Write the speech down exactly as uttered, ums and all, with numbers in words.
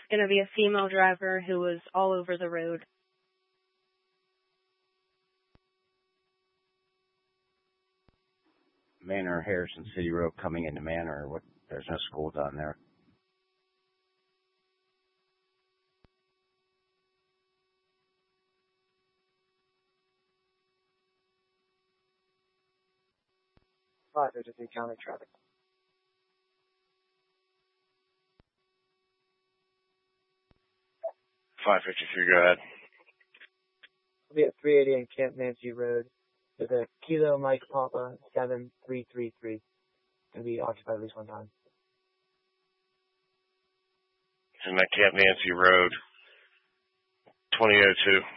going to be a female driver who was all over the road. Manor, Harrison City Road coming into Manor. What? There's no school down there. five fifty-three county traffic. five fifty-three, go ahead. We'll be at three eighty and Camp Nancy Road with a Kilo Mike Papa seven three three three. Going to be occupied at least one time. And that Camp Nancy Road, twenty oh two.